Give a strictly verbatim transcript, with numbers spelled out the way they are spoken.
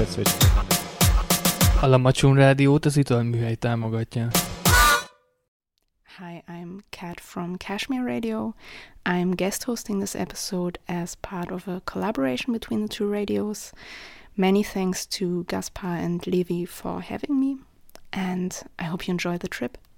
A Lamacsun Rádiót az Italműhely támogatja. Hi, I'm Kat from Kashmir Radio. I'm guest hosting this episode as part of a collaboration between the two radios. Many thanks to Gaspar and Levi for having me, and I hope you enjoy the trip.